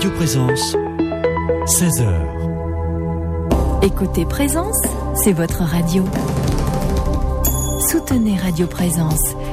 Radio Présence, 16h. Écoutez Présence, c'est votre radio. Soutenez Radio Présence,